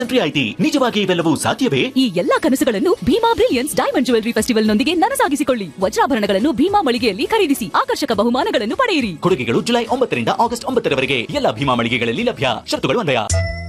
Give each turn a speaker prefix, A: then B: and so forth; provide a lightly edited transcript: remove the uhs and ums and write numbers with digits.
A: ರಿಯಾಯಿತಿ ನಿಜವಾಗಿ ಇವೆಲ್ಲವೂ ಸಾಧ್ಯವೇ?
B: ಈ ಎಲ್ಲಾ ಕನಸುಗಳನ್ನು Bima brilliance diamond jewellery festival ನೊಂದಿಗೆ ನನಸಾಗಿಸಿಕೊಳ್ಳಿ. ವಜ್ರಾಭರಣಗಳನ್ನು ಭೀಮಾ ಮಳಿಗೆಯಲ್ಲಿ ಖರೀದಿಸಿ ಆಕರ್ಷಕ ಬಹುಮಾನಗಳನ್ನು ಪಡೆಯಿರಿ.
A: ಕೊಡುಗೆಗಳು ಜುಲೈ 9 ರಿಂದ ಆಗಸ್ಟ್ 9 ರವರೆಗೆ ಎಲ್ಲ ಭೀಮಾ ಮಳಿಗೆಗಳಲ್ಲಿ ಲಭ್ಯ. ಶರತ್ತುಗಳು ಅನ್ವಯ.